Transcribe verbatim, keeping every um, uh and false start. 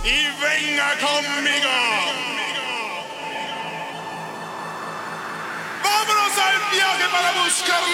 y venga conmigo. Vámonos al viaje para buscar